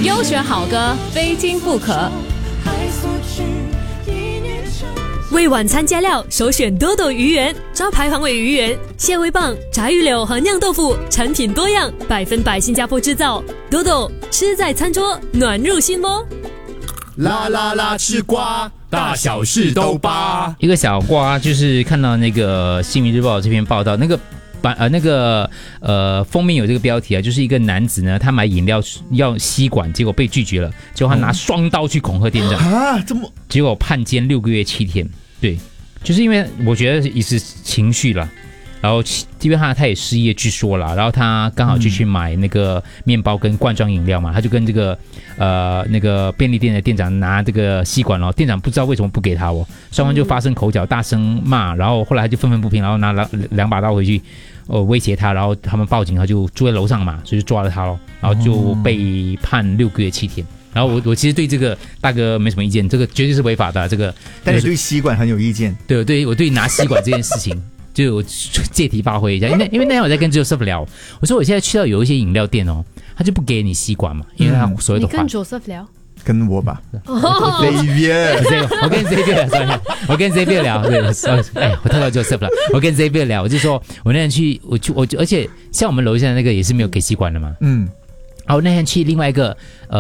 优选好歌，非听不可。 为晚餐加料，首选多多鱼圆，招牌黄尾鱼圆、蟹味棒、炸鱼柳和酿豆腐，产品多样，100%新加坡制造。多多吃在餐桌，暖入心窝。 啦啦啦吃瓜，大小事都扒。 一个小瓜就是看到那个《新民日报》这篇报道，封面有这个标题啊，就是一个男子呢，他买饮料要吸管，结果被拒绝了，结果他拿双刀去恐吓店长啊，这么结果判监6个月7天。对，就是因为我觉得也是情绪了，然后因为他也失业据说了，然后他刚好就去买那个面包跟罐装饮料嘛，他就跟这个那个便利店的店长拿这个吸管了，店长不知道为什么不给他哦，双方就发生口角，大声骂，然后后来他就愤愤不平，然后拿2把刀回去威胁他，然后他们报警，他就住在楼上嘛，所以就抓了他咯，然后就被判6个月7天。然后我其实对这个大哥没什么意见，这个绝对是违法的。这个， 但你对吸管很有意见。 对，我对拿吸管这件事情就有借题发挥一下，因为那天我在跟 Joseph 聊，我说我现在去到有一些饮料店哦，他就不给你吸管嘛，因为他所谓的你跟 Joseph 聊。 跟我吧，Xavier， 我跟 Xavier 聊，对，我跳到 Joseph 了，我跟 Xavier 聊，我就说我那天去，而且像我们楼下的那个也是没有给吸管的嘛，然后那天去另外一个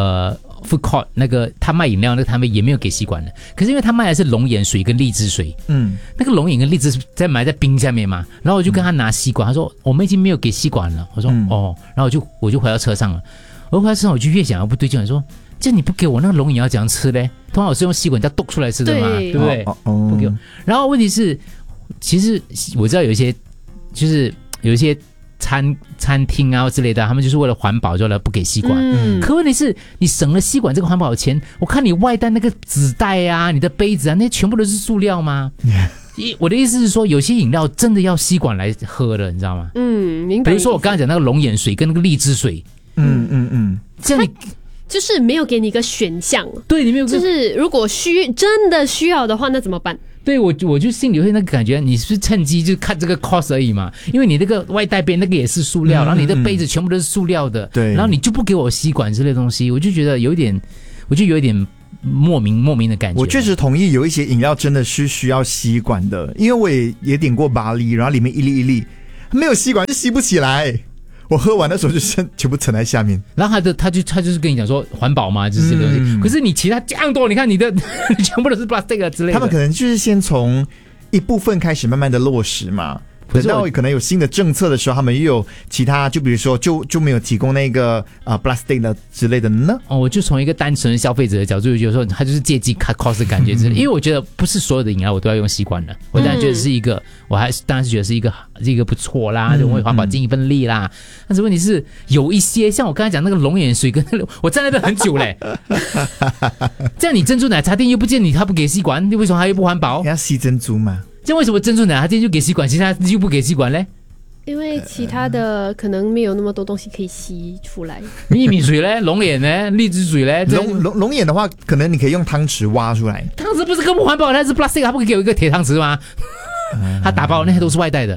food court 那个他卖饮料那个摊位也没有给吸管的，可是因为他卖的是龙眼水跟荔枝水，那个龙眼跟荔枝在埋在冰下面嘛，然后我就跟他拿吸管，他说我们已经没有给吸管了，我说哦，然后我就回到车上了，我回到车上我就越想不对劲，我说这你不给我那个龙眼要怎样吃嘞？通常我是用吸管叫剁出来吃的嘛，对不对？不给我。然后问题是，其实我知道有一些就是有一些餐厅啊之类的，他们就是为了环保就来不给吸管。可问题是你省了吸管这个环保的钱，我看你外带那个纸袋啊、你的杯子啊，那些全部都是塑料吗？我的意思是说，有些饮料真的要吸管来喝的，你知道吗？ 明白。 比如说我刚才讲那个龙眼水跟那个荔枝水，这样你。 就是没有给你一个选项， 对，你没有， 就是如果真的需要的话，那怎么办？ 对，我就心里会那个感觉，你是不是趁机就看这个 cost 而已嘛？因为你那个外带杯那个也是塑料，然后你的杯子全部都是塑料的， 对， 然后你就不给我吸管之类的东西，我就觉得有一点莫名的感觉。 我确实同意，有一些饮料真的是需要吸管的，因为我也点过巴黎，然后里面一粒没有吸管就吸不起来。我喝完的时候就全部沉在下面， 然后他就是跟你讲说环保嘛，就是这个东西。可是你其他这样多，你看你的全部都是 plastic 之类的。 他们可能就是先从一部分开始慢慢的落实嘛。等到可能有新的政策的时候，他们又有其他，就比如说就没有提供那个plastic 的之类的呢。 我就从一个单纯的消费者的角度，就觉得说他就是借机 cut cost 的感觉之类的。因为我觉得不是所有的饮料我都要用吸管的，我当然觉得是一个，当然是觉得是一个不错啦，就为环保尽一份力啦。但是问题是有一些像我刚才讲那个龙眼水跟我在那边很久嘞，这样你珍珠奶茶店又不见他不给吸管，你为什么他又不环保？ 要吸珍珠嘛？ 这样为什么珍珠奶茶店就给吸管，其他就不给吸管嘞？ 因为其他的可能没有那么多东西可以吸出来。 薏米水嘞，龙眼嘞，荔枝水嘞。 龙眼的话，可能你可以用汤匙挖出来。 汤匙不是更不环保，它是 plastic， 他不给我一个铁汤匙吗？他打包那些都是外带的。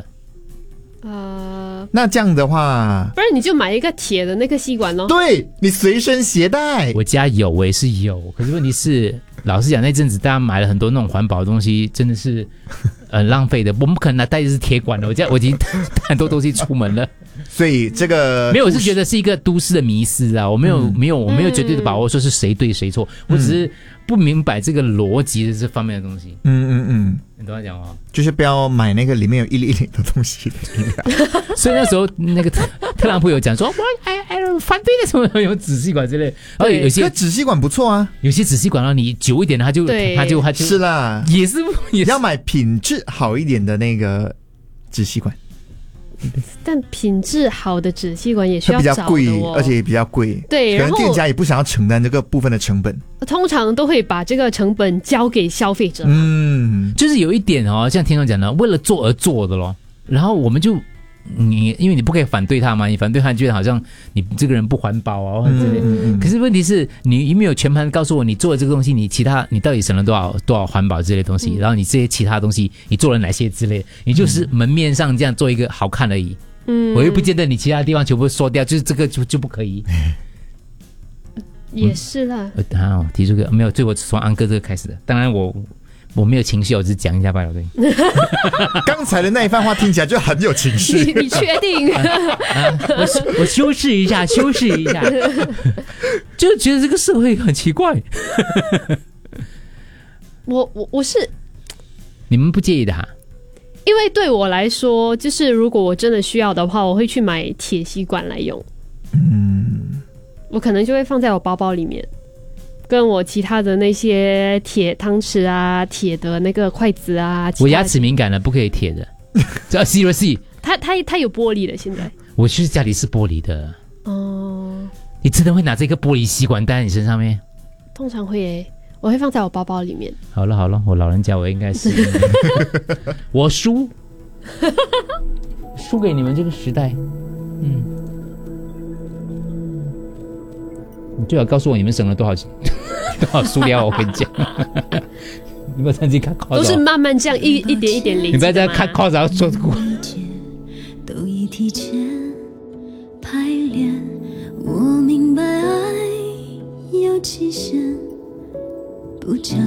那这样的话， 不然你就买一个铁的那个吸管咯。 对，你随身携带。 我家有，我也是有，可是问题是，老实讲，那阵子大家买了很多那种环保的东西，真的是很浪费的。我们不可能拿带的是铁管的，我已经带很多东西出门了。 所以这个没有，我是觉得是一一个市的迷思啊，我没有绝对的把握说是谁对谁错，我只是不明白这个逻辑的这方面的东西。你懂我讲吗？ 就是不要买那个里面有一粒的东西的饮料。 所以那时候那个特朗普有讲说，我反对的什么有纸吸管之类，而有些纸吸管不错啊， 有些纸吸管让你久一点的，它就是啦， 也是要买品质好一点的那个纸吸管。 但品质好的纸吸管也需要找的比较贵，而且也比较贵。 对， 可能店家也不想要承担这个部分的成本， 通常都会把这个成本交给消费者。 就是有一点像听众讲的，为了做而做的咯。然后我们就因为你不可以反对他嘛，你反对他觉得好像你这个人不环保啊，或者之类。可是问题是你有没有全盘告诉我，你做的这个东西，你到底省了多少环保之类的东西，然后你这些其他东西你做了哪些之类的，你就是门面上这样做一个好看而已。我又不见得你其他地方全部说掉，就是这个就不可以。 也是啦。 提出个没有，对我从安哥这个开始的。当然我没有情绪，我只是讲一下罢了。对， 刚才的那一番话听起来就很有情绪。 你确定？ 我修饰一下，就觉得这个社会很奇怪。 我是， 你们不介意的哈？ 因为对我来说，就是如果我真的需要的话，我会去买铁吸管来用。我可能就会放在我包包里面。跟我其他的那些铁汤匙啊、铁的那个筷子啊， 我牙齿敏感了，不可以铁的。只要 seriously， 它有玻璃的，现在我是家里是玻璃的。哦，你真的会拿这个玻璃吸管戴在你身上面？ 通常会耶，我会放在我包包里面。 好了，我老人家我应该是我输给你们这个时代。你最好告诉我你们省了多少塑料，我跟你讲。你不要趁机看 cost， 都是慢慢这样一点一点累积。 你不要再看 cost， 然后说都已提前排练，我明白爱有期限，不讲